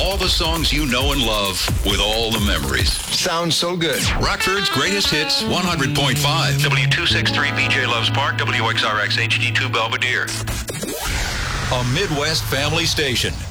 all the songs you know and love with all the memories. Sounds so good. Rockford's Greatest Hits 100.5. W263 BJ Loves Park, WXRX HD2 Belvedere. A Midwest family station.